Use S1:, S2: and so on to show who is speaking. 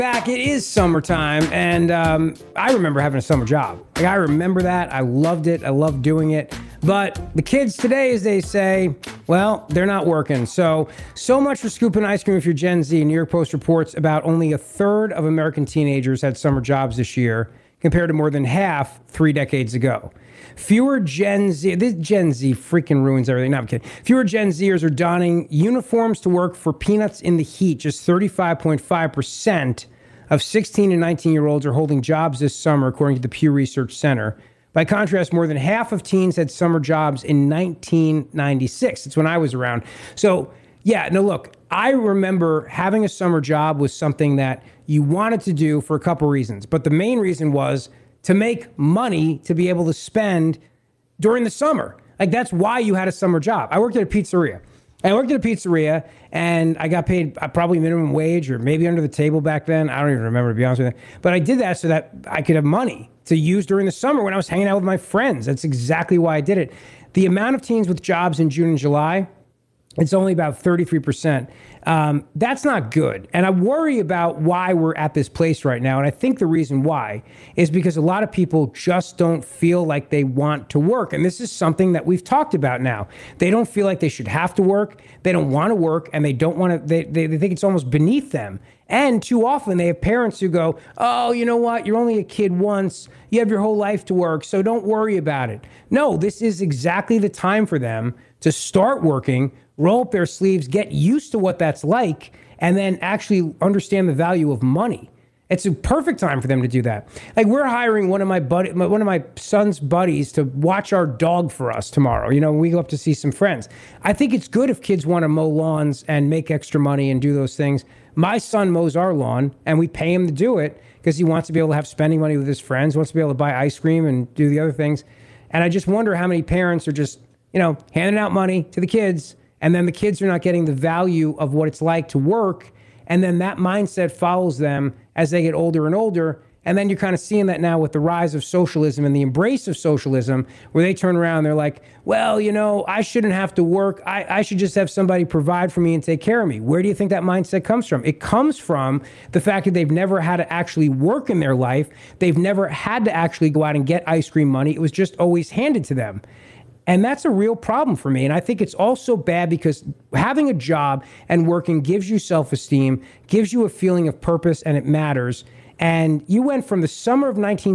S1: Back, it is summertime, and I remember having a summer job. Like, I remember that. I loved it. I loved doing it. But the kids today, as they say, well, they're not working. So much for scooping ice cream if you're Gen Z. New York Post reports about only a third of American teenagers had summer jobs this year, compared to more than half 3 decades ago. Fewer Gen Z, this Gen Z freaking ruins everything. No, I'm kidding. Fewer Gen Zers are donning uniforms to work for peanuts in the heat. Just 35.5% of 16 and 19-year-olds are holding jobs this summer, according to the Pew Research Center. By contrast, more than half of teens had summer jobs in 1996. It's when I was around. So, yeah, no, look, I remember having a summer job was something that you wanted to do for a couple reasons. But the main reason was to make money to be able to spend during the summer. Like, that's why you had a summer job. I worked at a pizzeria. And I got paid probably minimum wage or maybe under the table back then. I don't even remember, to be honest with you. But I did that so that I could have money to use during the summer when I was hanging out with my friends. That's exactly why I did it. The amount of teens with jobs in June and July, it's only about 33%. That's not good. And I worry about why we're at this place right now. And I think the reason why is because a lot of people just don't feel like they want to work. And this is something that we've talked about now. They don't feel like they should have to work. They don't want to work, and they don't want to, they think it's almost beneath them. And too often they have parents who go, oh, you know what? You're only a kid once. You have your whole life to work, so don't worry about it. No, this is exactly the time for them to start working, roll up their sleeves, get used to what that's like, and then actually understand the value of money. It's a perfect time for them to do that. Like, we're hiring one of my son's buddies to watch our dog for us tomorrow. You know, when we go up to see some friends. I think it's good if kids want to mow lawns and make extra money and do those things. My son mows our lawn, and we pay him to do it because he wants to be able to have spending money with his friends, wants to be able to buy ice cream and do the other things. And I just wonder how many parents are just, handing out money to the kids, and then the kids are not getting the value of what it's like to work. And then that mindset follows them as they get older and older. And then you're kind of seeing that now with the rise of socialism and the embrace of socialism, where they turn around and they're like, well, I shouldn't have to work. I should just have somebody provide for me and take care of me. Where do you think that mindset comes from? It comes from the fact that they've never had to actually work in their life. They've never had to actually go out and get ice cream money. It was just always handed to them. And that's a real problem for me. And I think it's also bad because having a job and working gives you self-esteem, gives you a feeling of purpose, and it matters. And you went from the summer of